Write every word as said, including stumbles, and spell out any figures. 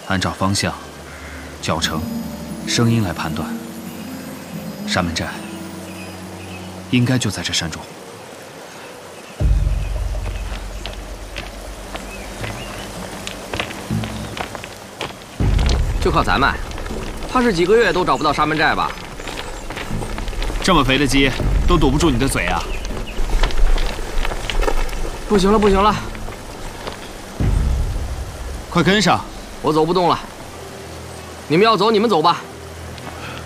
按照方向、脚程、声音来判断，沙门寨应该就在这山中。 就靠咱们，怕是几个月都找不到沙门寨吧？ 这么肥的鸡都堵不住你的嘴啊！ 不行了，不行了， 快跟上！ 我走不动了。你们要走，你们走吧。